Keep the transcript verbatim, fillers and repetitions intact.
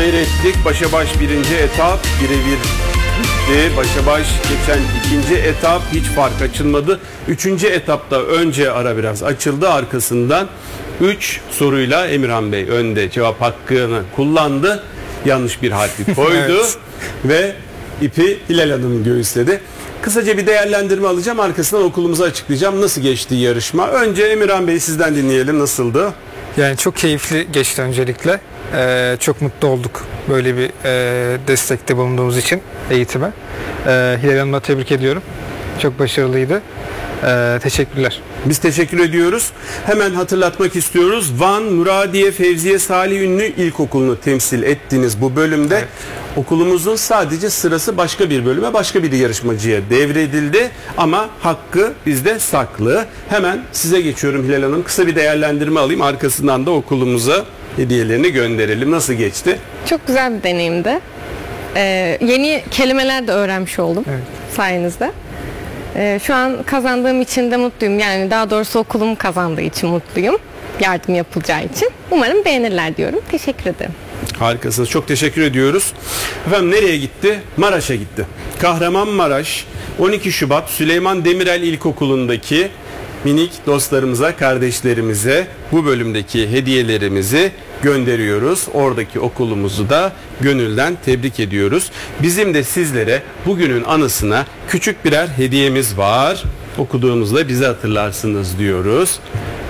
seyrettik. Başa baş birinci etap birebir bitti. Başa baş geçen ikinci etap hiç fark açılmadı. Üçüncü etapta önce ara biraz açıldı. Arkasından üç soruyla Emirhan Bey önde cevap hakkını kullandı. Yanlış bir harfi koydu Evet. ve ipi Hilal Hanım göğüsledi. Kısaca bir değerlendirme alacağım. Arkasından okulumuzu açıklayacağım. Nasıl geçti yarışma? Önce Emirhan Bey sizden dinleyelim. Nasıldı? Yani çok keyifli geçti öncelikle. Ee, çok mutlu olduk böyle bir e, destekte bulunduğumuz için eğitime. Ee, Hilal Hanım'la tebrik ediyorum. Çok başarılıydı. Ee, teşekkürler. Biz teşekkür ediyoruz. Hemen hatırlatmak istiyoruz. Van Muradiye Fevziye Salih Ünlü İlkokulu'nu temsil ettiniz bu bölümde. Evet. Okulumuzun sadece sırası başka bir bölüme, başka bir yarışmacıya devredildi. Ama hakkı bizde saklı. Hemen size geçiyorum Hilal Hanım. Kısa bir değerlendirme alayım. Arkasından da okulumuza hediyelerini gönderelim. Nasıl geçti? Çok güzel bir deneyimdi. Ee, yeni kelimeler de öğrenmiş oldum Evet. sayenizde. Ee, şu an kazandığım için de mutluyum. Yani daha doğrusu okulum kazandığı için mutluyum. Yardım yapılacağı için. Umarım beğenirler diyorum. Teşekkür ederim. Harikasınız. Çok teşekkür ediyoruz. Efendim nereye gitti? Maraş'a gitti. Kahramanmaraş on iki Şubat Süleyman Demirel İlkokulu'ndaki minik dostlarımıza, kardeşlerimize bu bölümdeki hediyelerimizi gönderiyoruz. Oradaki okulumuzu da gönülden tebrik ediyoruz. Bizim de sizlere bugünün anısına küçük birer hediyemiz var. Okuduğunuzda bizi hatırlarsınız diyoruz.